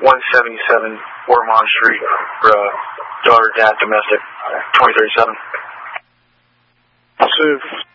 177 Ormond Street, daughter, dad, domestic, 2037. Sioux.